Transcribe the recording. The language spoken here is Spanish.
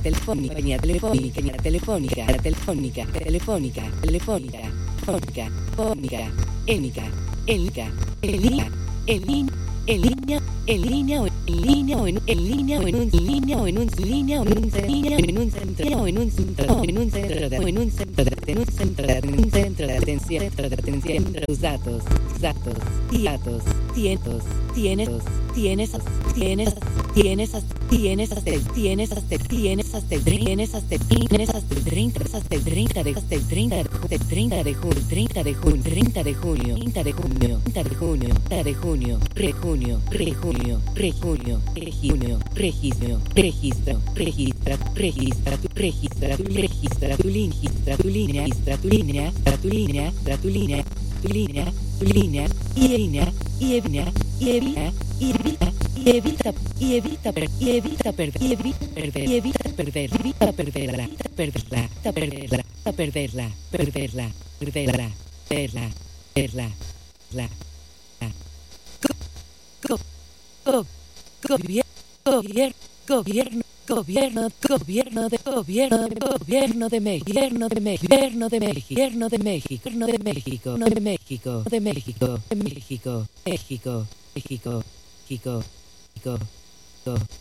telefónica, peña telefónica, peña telefónica, telefónica, telefónica, telefónica, fónica, fónica, énica, énica, en línea, en línea. En línea o en línea o en línea o en un línea o en un línea o en un línea o en un centro o en un centro o en un centro o en un centro de atención tus datos tienes hasta el 30 de junio, evita Gobierno de México.